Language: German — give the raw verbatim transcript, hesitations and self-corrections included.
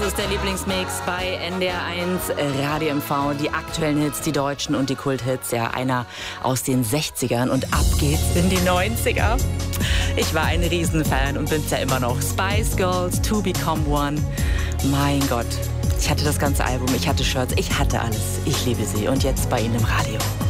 ist der Lieblingsmix bei N D R eins Radio M V. Die aktuellen Hits, die deutschen und die Kulthits. Ja, einer aus den sechzigern und ab geht's in die neunziger. Ich war ein Riesenfan und bin's ja immer noch. Spice Girls, To Become One. Mein Gott, ich hatte das ganze Album, ich hatte Shirts, ich hatte alles. Ich liebe sie und jetzt bei Ihnen im Radio.